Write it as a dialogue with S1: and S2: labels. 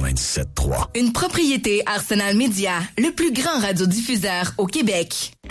S1: 97.3.
S2: Une propriété Arsenal Média, le plus grand radiodiffuseur au Québec.